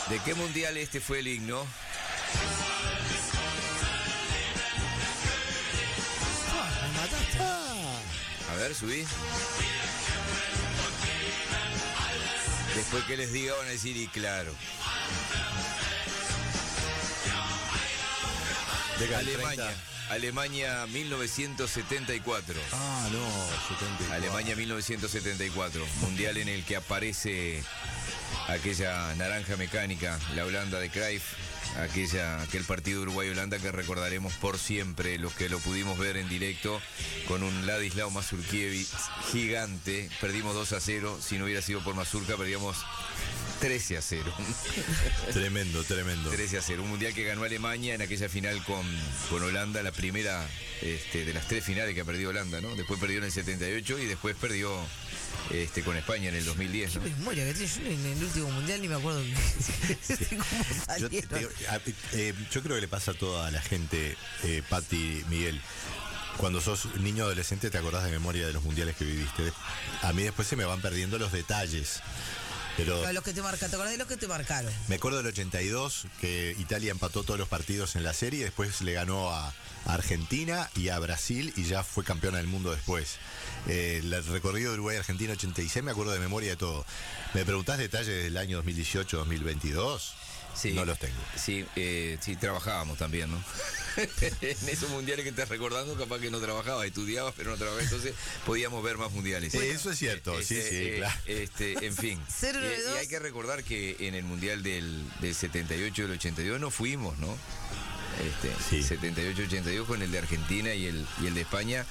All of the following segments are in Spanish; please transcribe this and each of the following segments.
¿De qué mundial este fue el himno? Me mataste. A ver, subí. Después que les diga van a decir, y claro. Alemania 1974. Ah, no, 74. Alemania 1974. Mundial en el que aparece aquella naranja mecánica, la Holanda de Cruyff. Aquel partido Uruguay-Holanda que recordaremos por siempre, los que lo pudimos ver en directo, con un Ladislao Mazurkiewicz gigante. Perdimos 2-0, si no hubiera sido por Mazurka perdíamos 13-0. Tremendo. 13-0, un mundial que ganó Alemania en aquella final con Holanda, la primera de las 3 finales que ha perdido Holanda, ¿no? Después perdió en el 78 y después perdió con España en el 2010, ¿no? Qué memoria que tiene. Yo en el último mundial ni me acuerdo cómo salieron. Yo creo que le pasa a toda la gente, Pati, Miguel. Cuando sos niño adolescente te acordás de memoria de los mundiales que viviste. A mí después se me van perdiendo los detalles. Pero los que te marcan, ¿te acordás de los que te marcaron? Me acuerdo del 82, que Italia empató todos los partidos en la serie, después le ganó a Argentina y a Brasil y ya fue campeona del mundo después. El recorrido de Uruguay-Argentina 86, me acuerdo de memoria de todo. ¿Me preguntás detalles del año 2018-2022? Sí, no los tengo. Sí, sí, trabajábamos también, ¿no? En esos mundiales que estás recordando, capaz que no trabajabas, estudiabas, pero no trabajabas, entonces podíamos ver más mundiales. Eso es cierto, sí, claro. En fin. Y hay que recordar que en el mundial del 78 y del 82 no fuimos, ¿no? Sí. 78-82 con el de Argentina y el de España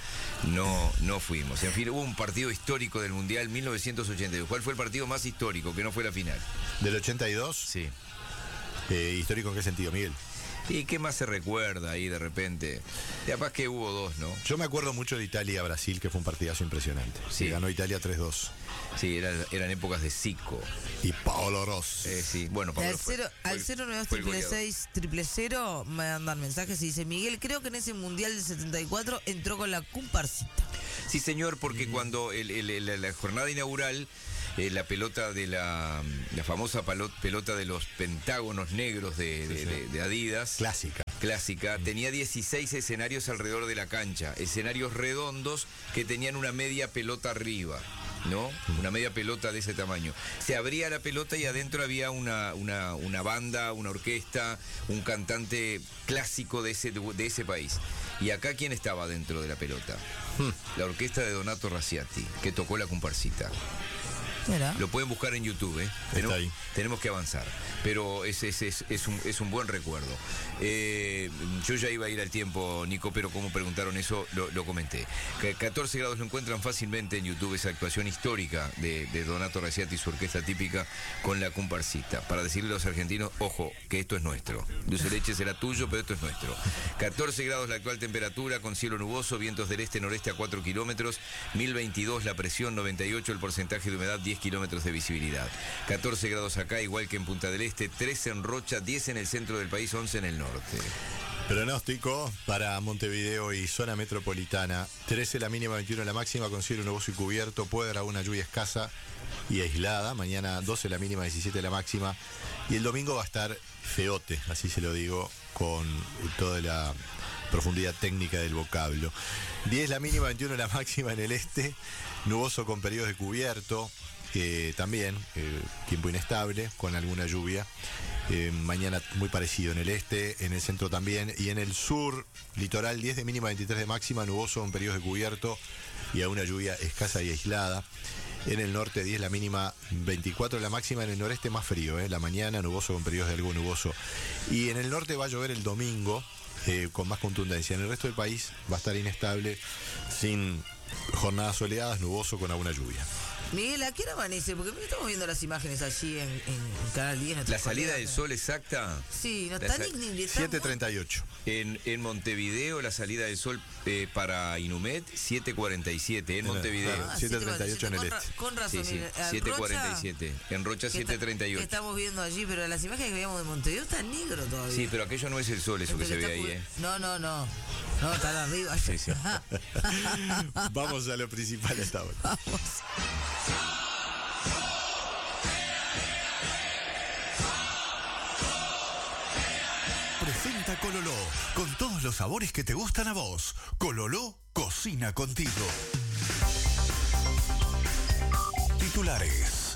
no fuimos. En fin, hubo un partido histórico del mundial 1982. ¿Cuál fue el partido más histórico que no fue la final? ¿Del 82? Sí. ¿Histórico en qué sentido, Miguel? ¿Y qué más se recuerda ahí de repente? Capaz que hubo 2, ¿no? Yo me acuerdo mucho de Italia-Brasil, que fue un partidazo impresionante. Sí. Ganó Italia 3-2. Sí, eran épocas de Zico. Y Paolo Rossi. Sí, bueno, Paolo al 092-666-000 me mandan mensajes y dice: Miguel, creo que en ese mundial del 74 entró con la comparsita. Sí, señor, porque cuando la jornada inaugural, la pelota de la famosa pelota de los pentágonos negros de Adidas, clásica, tenía 16 escenarios alrededor de la cancha, escenarios redondos que tenían una media pelota arriba, ¿no? Una media pelota de ese tamaño. Se abría la pelota y adentro había una banda, una orquesta, un cantante clásico de ese país. ¿Y acá quién estaba dentro de la pelota? La orquesta de Donato Raciati, que tocó la comparsita. ¿Era? Lo pueden buscar en YouTube, ¿eh? Tenemos que avanzar. Pero es un buen recuerdo. Yo ya iba a ir al tiempo, Nico, pero como preguntaron eso, lo comenté. 14 grados lo encuentran fácilmente en YouTube, esa actuación histórica de Donato Raciati y su orquesta típica con la comparsita. Para decirle a los argentinos, ojo, que esto es nuestro. Dulce Leche será tuyo, pero esto es nuestro. 14 grados la actual temperatura, con cielo nuboso, vientos del este-noreste a 4 kilómetros, 1022 la presión, 98 el porcentaje de humedad, 10 kilómetros de visibilidad. 14 grados acá, igual que en Punta del Este, 13 en Rocha, 10 en el centro del país, 11 en el norte. Pronóstico para Montevideo y zona metropolitana: 13 la mínima, 21 la máxima, con cielo nuboso y cubierto, puede haber alguna lluvia escasa y aislada. Mañana 12 la mínima, 17 la máxima, y el domingo va a estar feote, así se lo digo, con toda la profundidad técnica del vocablo. 10 la mínima, 21 la máxima en el este, nuboso con periodos de cubierto. También tiempo inestable con alguna lluvia. Mañana muy parecido en el este, en el centro también, y en el sur litoral 10 de mínima, 23 de máxima, nuboso con periodos de cubierto y a una lluvia escasa y aislada. En el norte 10 la mínima, 24 la máxima, en el noreste más frío, la mañana nuboso con periodos de algo nuboso. Y en el norte va a llover el domingo con más contundencia. En el resto del país va a estar inestable, sin jornadas soleadas, nuboso con alguna lluvia. Miguel, ¿a qué hora amanece? Porque estamos viendo las imágenes allí en Canal 10. La salida del sol exacta. Sí, no está ni 7:38. En Montevideo, la salida del sol para Inumet, 7:47 en Montevideo. 7:38 en el este. Con razón, sí, 7:47. En Rocha, 7:38. Estamos viendo allí, pero las imágenes que veíamos de Montevideo está negro todavía. Sí, pero aquello no es el sol, eso que se ve ahí, ¿eh? No, no, está arriba. Sí. Vamos a lo principal hasta ahora. Vamos. presenta Cololó, con todos los sabores que te gustan a vos. Cololó cocina contigo. Titulares.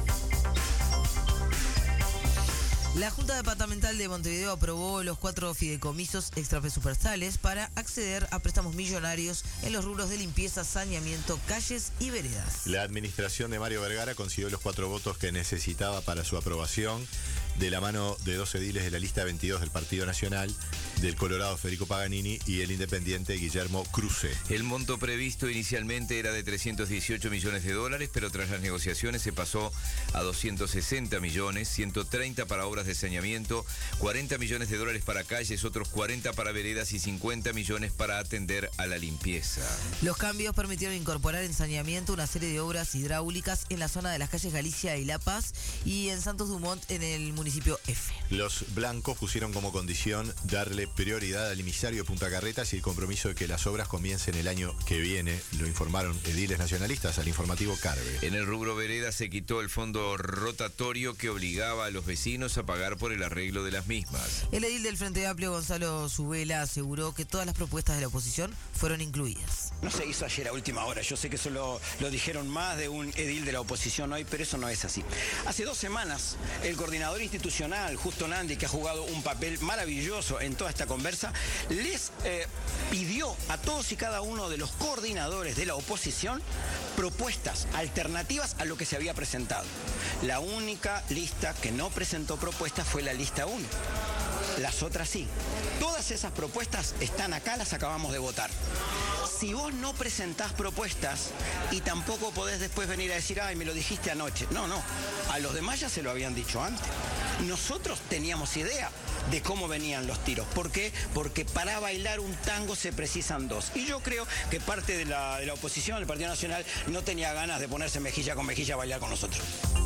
La Junta Departamental de Montevideo aprobó los 4 fideicomisos extrapresupuestales para acceder a préstamos millonarios en los rubros de limpieza, saneamiento, calles y veredas. La administración de Mario Vergara consiguió los 4 votos que necesitaba para su aprobación, de la mano de 2 ediles de la lista 22 del Partido Nacional, del Colorado Federico Paganini y el independiente Guillermo Cruce. El monto previsto inicialmente era de 318 millones de dólares, pero tras las negociaciones se pasó a 260 millones, 130 para obras de saneamiento, 40 millones de dólares para calles, otros 40 para veredas y 50 millones para atender a la limpieza. Los cambios permitieron incorporar en saneamiento una serie de obras hidráulicas en la zona de las calles Galicia y La Paz y en Santos Dumont en el municipio F. Los blancos pusieron como condición darle prioridad al emisario de Punta Carretas y el compromiso de que las obras comiencen el año que viene, lo informaron ediles nacionalistas al informativo Carve. En el rubro vereda se quitó el fondo rotatorio que obligaba a los vecinos a pagar por el arreglo de las mismas. El edil del Frente Amplio, Gonzalo Zubela, aseguró que todas las propuestas de la oposición fueron incluidas. No se hizo ayer a última hora, yo sé que eso lo dijeron más de un edil de la oposición hoy, pero eso no es así. Hace 2 semanas, el coordinador institucional, Justo Nandi, que ha jugado un papel maravilloso en toda esta conversa, les pidió a todos y cada uno de los coordinadores de la oposición propuestas alternativas a lo que se había presentado. La única lista que no presentó propuestas fue la lista 1. Las otras sí. Todas esas propuestas están acá, las acabamos de votar. Si vos no presentás propuestas y tampoco podés después venir a decir, ay, me lo dijiste anoche. No, a los demás ya se lo habían dicho antes. Nosotros teníamos idea de cómo venían los tiros. ¿Por qué? Porque para bailar un tango se precisan 2. Y yo creo que parte de la oposición, el Partido Nacional, no tenía ganas de ponerse mejilla con mejilla a bailar con nosotros.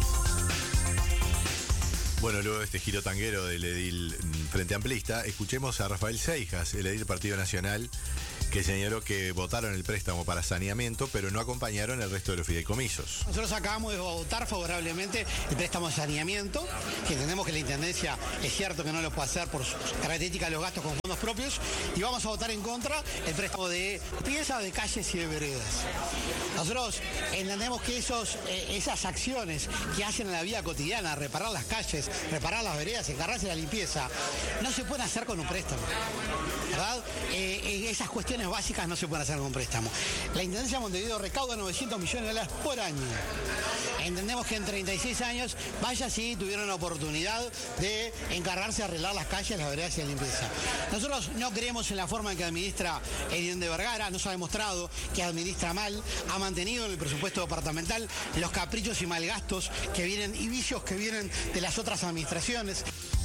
Bueno, luego de este giro tanguero del edil Frente Amplista, escuchemos a Rafael Seijas, el edil del Partido Nacional, que señaló que votaron el préstamo para saneamiento, pero no acompañaron el resto de los fideicomisos. Nosotros acabamos de votar favorablemente el préstamo de saneamiento, que entendemos que la Intendencia es cierto que no lo puede hacer por sus características de los gastos con fondos propios, y vamos a votar en contra el préstamo de limpieza de calles y de veredas. Nosotros entendemos que esas acciones que hacen en la vida cotidiana, reparar las calles, reparar las veredas, encargarse de la limpieza, no se pueden hacer con un préstamo, ¿verdad? Esas cuestiones básicas no se pueden hacer con un préstamo. La Intendencia de Montevideo recauda 900 millones de dólares por año. Entendemos que en 36 años, vaya si tuvieron la oportunidad de encargarse de arreglar las calles, las veredas y la limpieza. Nosotros no creemos en la forma en que administra el intendente Vergara, nos ha demostrado que administra mal, ha mantenido en el presupuesto departamental los caprichos y malgastos que vienen y vicios que vienen de las otras administraciones.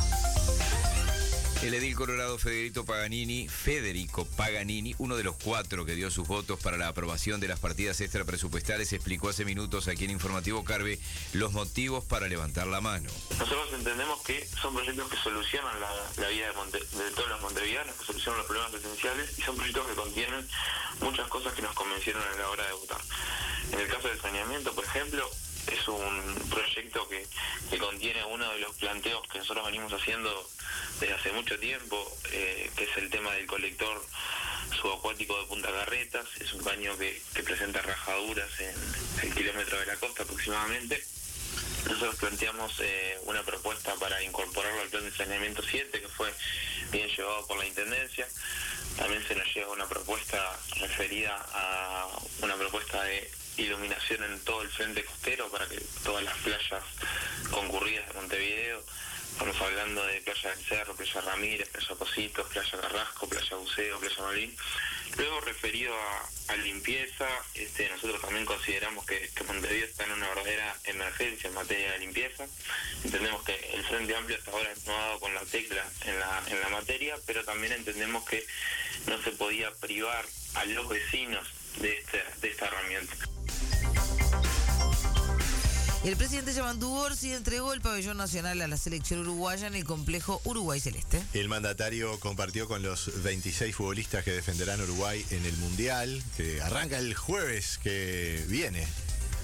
El edil colorado Federico Paganini, uno de los 4 que dio sus votos para la aprobación de las partidas extrapresupuestales, explicó hace minutos aquí en Informativo Carve los motivos para levantar la mano. Nosotros entendemos que son proyectos que solucionan la vida de todos los montevideanos, que solucionan los problemas esenciales y son proyectos que contienen muchas cosas que nos convencieron a la hora de votar. En el caso del saneamiento, por ejemplo, es un proyecto que contiene uno de los planteos que nosotros venimos haciendo desde hace mucho tiempo, que es el tema del colector subacuático de Punta Carretas. Es un caño que presenta rajaduras en el kilómetro de la costa aproximadamente. Nosotros planteamos una propuesta para incorporarlo al plan de saneamiento 7, que fue bien llevado por la Intendencia. También se nos llega una propuesta referida a una propuesta de iluminación en todo el frente costero para que todas las playas concurridas de Montevideo, estamos hablando de Playa del Cerro, Playa Ramírez, Playa Positos, Playa Carrasco, Playa Buceo, Playa Malvin. Luego, referido a limpieza, nosotros también consideramos que Montevideo está en una verdadera emergencia en materia de limpieza. Entendemos que el Frente Amplio hasta ahora no ha dado con la tecla en la materia, pero también entendemos que no se podía privar a los vecinos de esta herramienta. El presidente Yamandu Orsi entregó el pabellón nacional a la selección uruguaya en el complejo Uruguay Celeste. El mandatario compartió con los 26 futbolistas que defenderán Uruguay en el Mundial, que arranca el jueves que viene.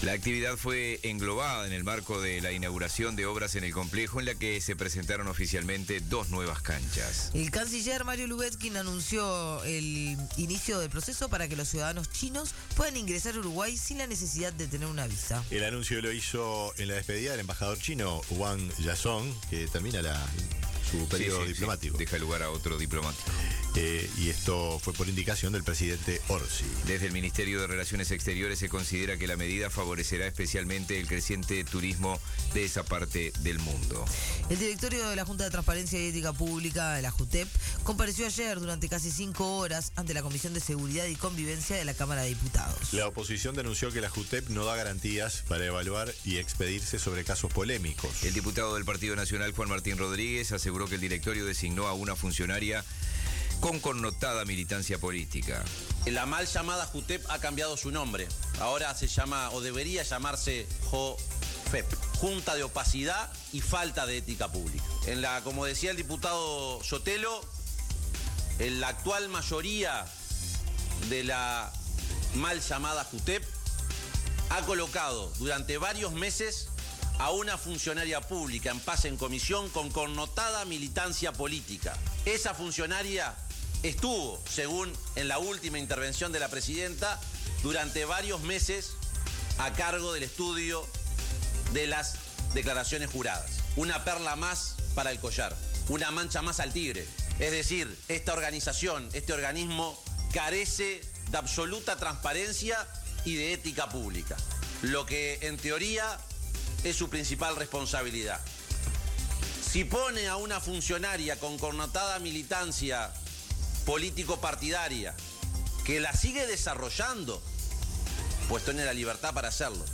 La actividad fue englobada en el marco de la inauguración de obras en el complejo, en la que se presentaron oficialmente 2 nuevas canchas. El canciller Mario Lubetkin anunció el inicio del proceso para que los ciudadanos chinos puedan ingresar a Uruguay sin la necesidad de tener una visa. El anuncio lo hizo en la despedida del embajador chino Wang Yazong, que termina su periodo diplomático. Deja lugar a otro diplomático. Y esto fue por indicación del presidente Orsi. Desde el Ministerio de Relaciones Exteriores se considera que la medida favorecerá especialmente el creciente turismo de esa parte del mundo. El directorio de la Junta de Transparencia y Ética Pública de la JUTEP compareció ayer durante casi 5 horas ante la Comisión de Seguridad y Convivencia de la Cámara de Diputados. La oposición denunció que la JUTEP no da garantías para evaluar y expedirse sobre casos polémicos. El diputado del Partido Nacional, Juan Martín Rodríguez, aseguró que el directorio designó a una funcionaria con connotada militancia política. La mal llamada JUTEP ha cambiado su nombre. Ahora se llama, o debería llamarse, JOFEP, Junta de Opacidad y Falta de Ética Pública. Como decía el diputado Sotelo, en la actual mayoría de la mal llamada JUTEP ha colocado durante varios meses a una funcionaria pública en paz en comisión con connotada militancia política. Esa funcionaria estuvo, según en la última intervención de la presidenta, durante varios meses a cargo del estudio de las declaraciones juradas. Una perla más para el collar, una mancha más al tigre. Es decir, esta organización, este organismo carece de absoluta transparencia y de ética pública, lo que en teoría es su principal responsabilidad. Si pone a una funcionaria con connotada militancia político-partidaria que la sigue desarrollando, pues tiene la libertad para hacerlo.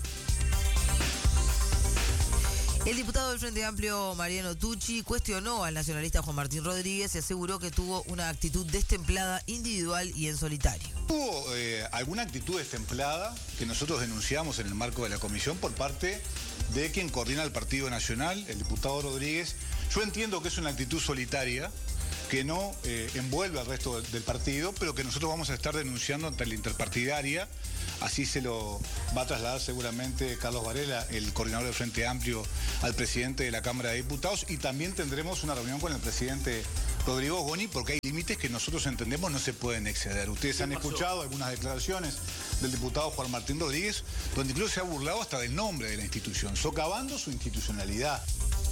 El diputado del Frente Amplio, Mariano Tucci, cuestionó al nacionalista Juan Martín Rodríguez y aseguró que tuvo una actitud destemplada, individual y en solitario. Hubo alguna actitud destemplada que nosotros denunciamos en el marco de la comisión por parte de quien coordina el Partido Nacional, el diputado Rodríguez. Yo entiendo que es una actitud solitaria, que no envuelve al resto del partido, pero que nosotros vamos a estar denunciando ante la interpartidaria. Así se lo va a trasladar seguramente Carlos Varela, el coordinador del Frente Amplio, al presidente de la Cámara de Diputados, y también tendremos una reunión con el presidente Rodrigo Goni, porque hay límites que nosotros entendemos no se pueden exceder. Ustedes han escuchado algunas declaraciones del diputado Juan Martín Rodríguez, donde incluso se ha burlado hasta del nombre de la institución, socavando su institucionalidad.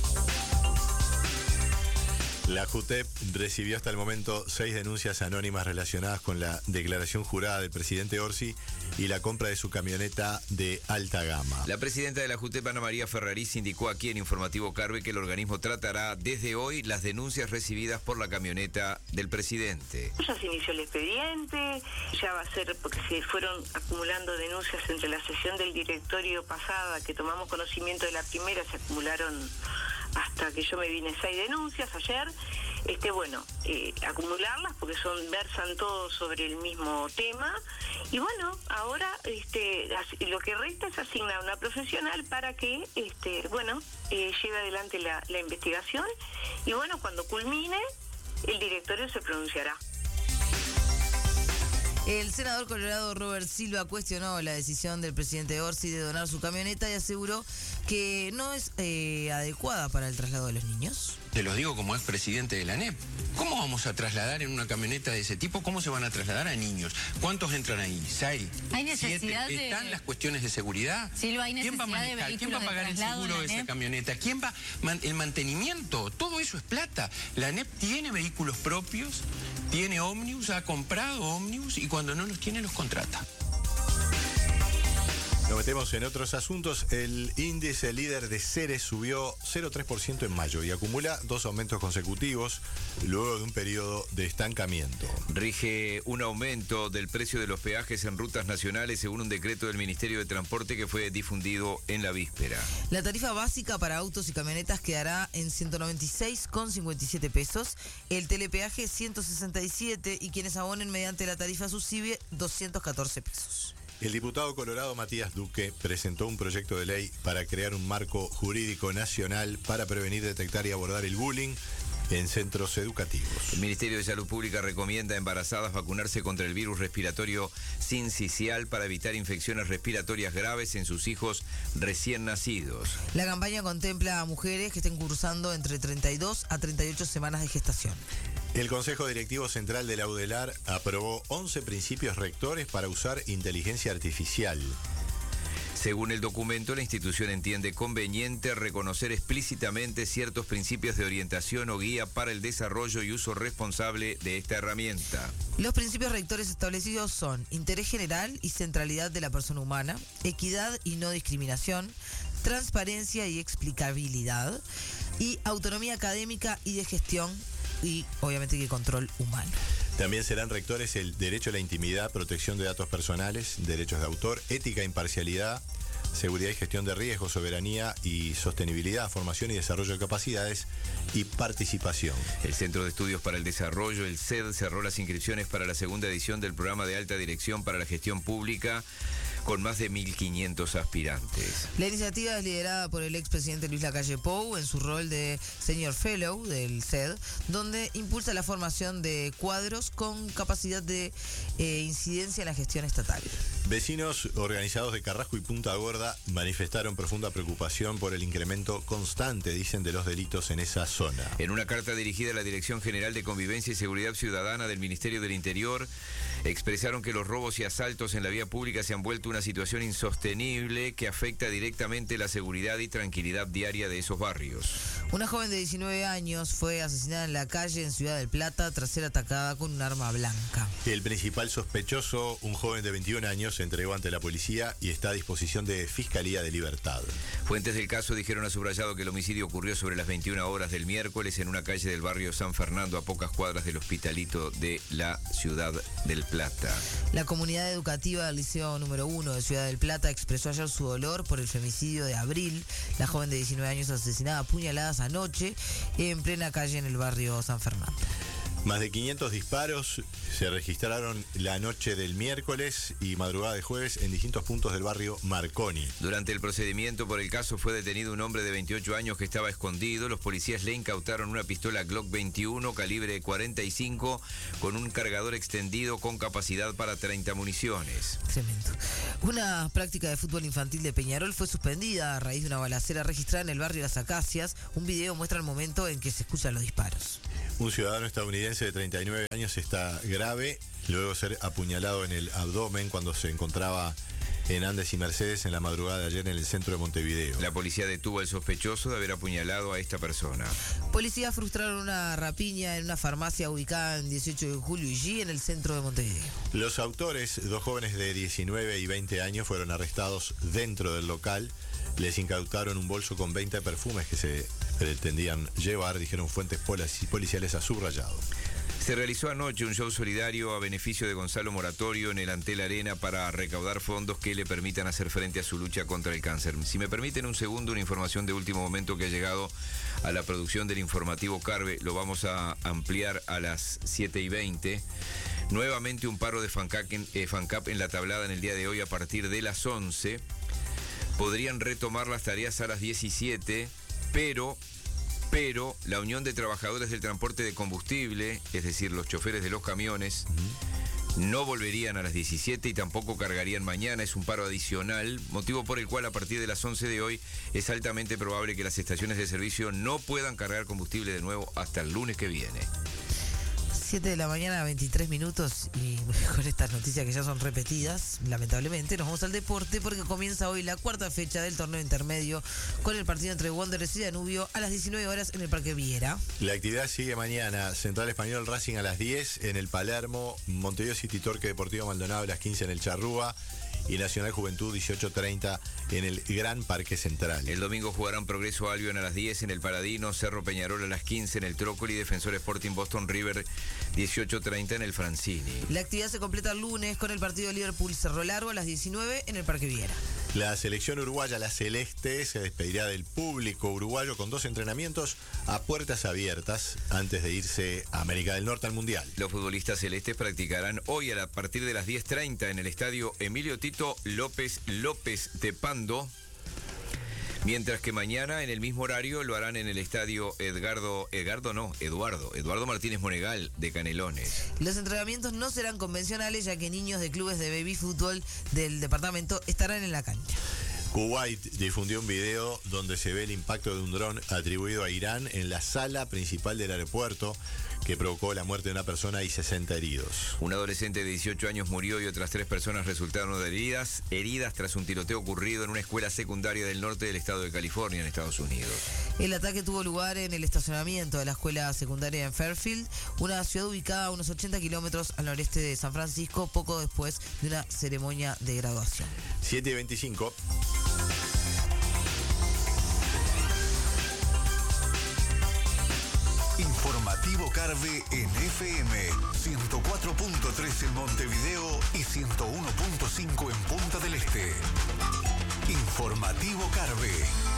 La JUTEP recibió hasta el momento 6 denuncias anónimas relacionadas con la declaración jurada del presidente Orsi y la compra de su camioneta de alta gama. La presidenta de la JUTEP, Ana María Ferrariz, indicó aquí en Informativo Carve que el organismo tratará desde hoy las denuncias recibidas por la camioneta del presidente. Ya se inició el expediente, ya va a ser, porque se fueron acumulando denuncias entre la sesión del directorio pasada, que tomamos conocimiento de la primera, se acumularon hasta que yo me vine 6 denuncias ayer. Acumularlas porque versan todos sobre el mismo tema, y bueno, ahora lo que resta es asignar una profesional para que lleve adelante la investigación, y bueno, cuando culmine el directorio se pronunciará. El senador colorado Robert Silva cuestionó la decisión del presidente Orsi de donar su camioneta y aseguró que no es adecuada para el traslado de los niños. Te lo digo como expresidente de la ANEP. ¿Cómo vamos a trasladar en una camioneta de ese tipo? ¿Cómo se van a trasladar a niños? ¿Cuántos entran ahí? 6. ¿Hay necesidad 7. ¿Están las cuestiones de seguridad? Silva, ¿hay ¿Quién va a manejar? ¿Quién va a pagar el seguro de esa camioneta? ¿Quién va el mantenimiento? Todo eso es plata. La ANEP tiene vehículos propios, tiene ómnibus, ha comprado ómnibus, y cuando no los tiene los contrata. Nos metemos en otros asuntos. El índice líder de Ceres subió 0,3% en mayo y acumula 2 aumentos consecutivos luego de un periodo de estancamiento. Rige un aumento del precio de los peajes en rutas nacionales según un decreto del Ministerio de Transporte que fue difundido en la víspera. La tarifa básica para autos y camionetas quedará en 196,57 pesos, el telepeaje 167 y quienes abonen mediante la tarifa subsidio 214 pesos. El diputado colorado Matías Duque presentó un proyecto de ley para crear un marco jurídico nacional para prevenir, detectar y abordar el bullying en centros educativos. El Ministerio de Salud Pública recomienda a embarazadas vacunarse contra el virus respiratorio sincicial para evitar infecciones respiratorias graves en sus hijos recién nacidos. La campaña contempla a mujeres que estén cursando entre 32 a 38 semanas de gestación. El Consejo Directivo Central de la UDELAR aprobó 11 principios rectores para usar inteligencia artificial. Según el documento, la institución entiende conveniente reconocer explícitamente ciertos principios de orientación o guía para el desarrollo y uso responsable de esta herramienta. Los principios rectores establecidos son interés general y centralidad de la persona humana, equidad y no discriminación, transparencia y explicabilidad, y autonomía académica y de gestión, y obviamente que control humano. También serán rectores el derecho a la intimidad, protección de datos personales, derechos de autor, ética, imparcialidad, seguridad y gestión de riesgos, soberanía y sostenibilidad, formación y desarrollo de capacidades y participación. El Centro de Estudios para el Desarrollo, el CED, cerró las inscripciones para la segunda edición del programa de alta dirección para la gestión pública, con más de 1.500 aspirantes. La iniciativa es liderada por el expresidente Luis Lacalle Pou en su rol de Senior Fellow del CED, donde impulsa la formación de cuadros con capacidad de incidencia en la gestión estatal. Vecinos organizados de Carrasco y Punta Gorda manifestaron profunda preocupación por el incremento constante, dicen, de los delitos en esa zona. En una carta dirigida a la Dirección General de Convivencia y Seguridad Ciudadana del Ministerio del Interior, expresaron que los robos y asaltos en la vía pública se han vuelto una situación insostenible que afecta directamente la seguridad y tranquilidad diaria de esos barrios. Una joven de 19 años fue asesinada en la calle en Ciudad del Plata tras ser atacada con un arma blanca. El principal sospechoso, un joven de 21 años, se entregó ante la policía y está a disposición de Fiscalía de Libertad. Fuentes del caso dijeron a subrayado que el homicidio ocurrió sobre las 21 horas del miércoles en una calle del barrio San Fernando, a pocas cuadras del Hospitalito de la Ciudad del Plata. La comunidad educativa del Liceo número 1 de Ciudad del Plata expresó ayer su dolor por el femicidio de Abril, la joven de 19 años asesinada a puñaladas anoche en plena calle en el barrio San Fernando. Más de 500 disparos se registraron la noche del miércoles y madrugada de jueves en distintos puntos del barrio Marconi. Durante el procedimiento por el caso fue detenido un hombre de 28 años que estaba escondido. Los policías le incautaron una pistola Glock 21 calibre 45 con un cargador extendido con capacidad para 30 municiones. Tremendo. Una práctica de fútbol infantil de Peñarol fue suspendida a raíz de una balacera registrada en el barrio Las Acacias. Un video muestra el momento en que se escuchan los disparos. Un ciudadano estadounidense de 39 años está grave luego de ser apuñalado en el abdomen cuando se encontraba en Andes y Mercedes en la madrugada de ayer en el centro de Montevideo. La policía detuvo al sospechoso de haber apuñalado a esta persona. Policías frustraron una rapiña en una farmacia ubicada en 18 de Julio y G en el centro de Montevideo. Los autores, dos jóvenes de 19 y 20 años, fueron arrestados dentro del local. Les incautaron un bolso con 20 perfumes que se pretendían llevar, dijeron fuentes policiales a subrayado. Se realizó anoche un show solidario a beneficio de Gonzalo Moratorio en el Antel Arena para recaudar fondos que le permitan hacer frente a su lucha contra el cáncer. Si me permiten un segundo, una información de último momento que ha llegado a la producción del informativo Carve, lo vamos a ampliar a las 7:20. Nuevamente un paro de FANCAP en La Tablada en el día de hoy a partir de las 11. Podrían retomar las tareas a las 17, pero la Unión de Trabajadores del Transporte de Combustible, es decir, los choferes de los camiones, no volverían a las 17 y tampoco cargarían mañana. Es un paro adicional, motivo por el cual a partir de las 11 de hoy es altamente probable que las estaciones de servicio no puedan cargar combustible de nuevo hasta el lunes que viene. 7 de la mañana, 23 minutos, y con estas noticias que ya son repetidas, lamentablemente, nos vamos al deporte porque comienza hoy la cuarta fecha del torneo intermedio con el partido entre Wanderers y Danubio a las 19 horas en el Parque Viera. La actividad sigue mañana, Central Español Racing a las 10 en el Palermo, Montevideo City Torque Deportivo Maldonado a las 15 en el Charrúa y Nacional Juventud 18:30 en el Gran Parque Central. El domingo jugarán Progreso Albion a las 10 en el Paladino, Cerro Peñarol a las 15 en el Trócoli, Defensor Sporting Boston River 18:30 en el Francini. La actividad se completa el lunes con el partido de Liverpool Cerro Largo a las 19 en el Parque Viera. La selección uruguaya, la Celeste, se despedirá del público uruguayo con 2 entrenamientos a puertas abiertas antes de irse a América del Norte al Mundial. Los futbolistas celestes practicarán hoy a partir de las 10:30 en el estadio Emilio Tito López de Pando. Mientras que mañana en el mismo horario lo harán en el estadio Eduardo Martínez Monegal de Canelones. Los entrenamientos no serán convencionales, ya que niños de clubes de baby fútbol del departamento estarán en la cancha. Kuwait difundió un video donde se ve el impacto de un dron atribuido a Irán en la sala principal del aeropuerto, que provocó la muerte de una persona y 60 heridos. Un adolescente de 18 años murió y otras 3 personas resultaron heridas tras un tiroteo ocurrido en una escuela secundaria del norte del estado de California, en Estados Unidos. El ataque tuvo lugar en el estacionamiento de la escuela secundaria en Fairfield, una ciudad ubicada a unos 80 kilómetros al noreste de San Francisco, poco después de una ceremonia de graduación. 7:25. Informativo Carve en FM 104.3 en Montevideo y 101.5 en Punta del Este. Informativo Carve.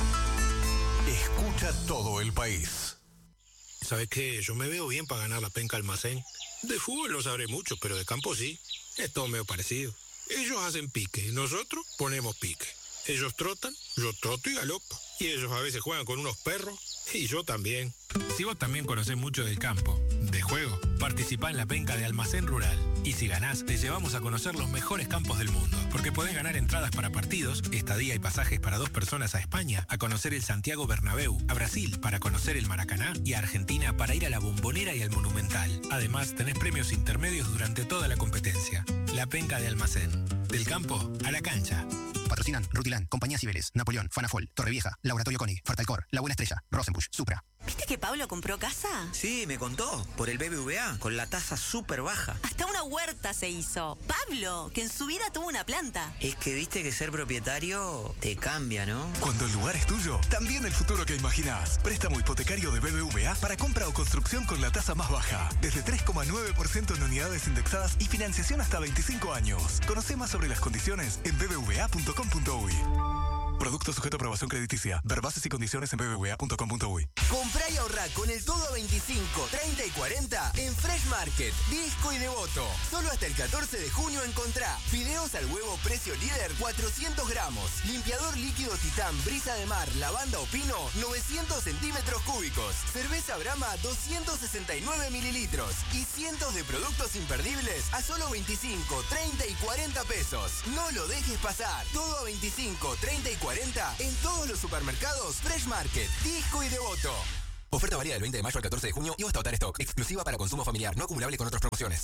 Escucha todo el país. ¿Sabes qué? Yo me veo bien para ganar la penca Almacén. De fútbol no sabré mucho, pero de campo sí. Es todo medio parecido. Ellos hacen pique y nosotros ponemos pique. Ellos trotan, yo troto y galopo. Y ellos a veces juegan con unos perros y yo también. Si vos también conocés mucho del campo, de juego, participá en la penca de Almacén Rural. Y si ganás, te llevamos a conocer los mejores campos del mundo. Porque podés ganar entradas para partidos, estadía y pasajes para 2 personas a España, a conocer el Santiago Bernabéu, a Brasil para conocer el Maracaná y a Argentina para ir a la Bombonera y al Monumental. Además, tenés premios intermedios durante toda la competencia. La penca de Almacén. Del campo a la cancha. Patrocinan Rutilán, Compañía Cibeles, Napoleón, Fanafol, Torrevieja, Laboratorio Koenig, Fartalcor, La Buena Estrella, Rosenbusch, Supra. ¿Viste que Pablo compró casa? Sí, me contó, por el BBVA, con la tasa súper baja. Hasta una huerta se hizo. Pablo, que en su vida tuvo una planta. Es que viste que ser propietario te cambia, ¿no? Cuando el lugar es tuyo, también el futuro que imaginás. Préstamo hipotecario de BBVA para compra o construcción con la tasa más baja. Desde 3,9% en unidades indexadas y financiación hasta 25 años. Conoce más sobre las condiciones en bbva.com.uy. Producto sujeto a aprobación crediticia. Ver bases y condiciones en bbva.com.uy. Comprá y ahorrá con el todo a 25, 30 y 40 en Fresh Market, Disco y Devoto. Solo hasta el 14 de junio encontrá fideos al huevo precio líder 400 gramos, limpiador líquido Titán, brisa de mar, lavanda o pino 900 centímetros cúbicos, cerveza Brahma 269 mililitros y cientos de productos imperdibles a solo 25, 30 y 40 pesos. No lo dejes pasar. Todo a 25, 30 y 40 en todos los supermercados Fresh Market, Disco y Devoto. Oferta varía del 20 de mayo al 14 de junio y hasta agotar stock. Exclusiva para consumo familiar, no acumulable con otras promociones.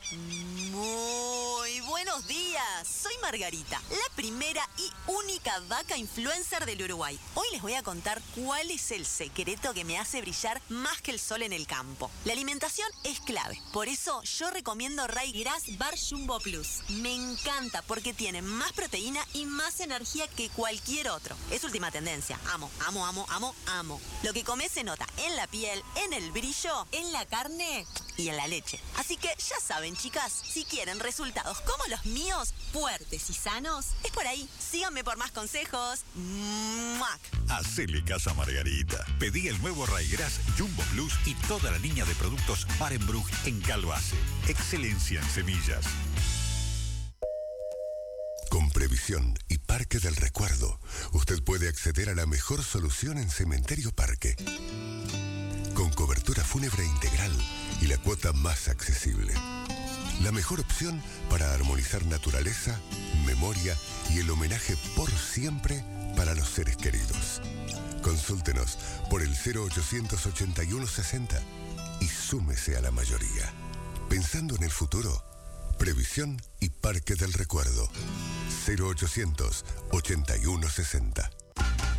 Muy buenos días. Soy Margarita, la primera y única vaca influencer del Uruguay. Hoy les voy a contar cuál es el secreto que me hace brillar más que el sol en el campo. La alimentación es clave. Por eso yo recomiendo Ryegrass Bar Jumbo Plus. Me encanta porque tiene más proteína y más energía que cualquier otro. Es última tendencia. Amo, amo, amo, amo, amo. Lo que comes se nota en la piel, en el brillo, en la carne y en la leche. Así que ya saben, chicas, si quieren resultados como los míos, fuertes y sanos, es por ahí. Síganme por más consejos. ¡Muac! Hacele caso a Margarita. Pedí el nuevo Ryegrass Jumbo Plus y toda la línea de productos Barenbrug en Calvace. Excelencia en semillas. Con Previsión y Parque del Recuerdo, usted puede acceder a la mejor solución en Cementerio Parque. Con cobertura fúnebre integral y la cuota más accesible. La mejor opción para armonizar naturaleza, memoria y el homenaje por siempre para los seres queridos. Consúltenos por el 0800 81 60 y súmese a la mayoría. Pensando en el futuro, Previsión y Parque del Recuerdo. 0800 81 60.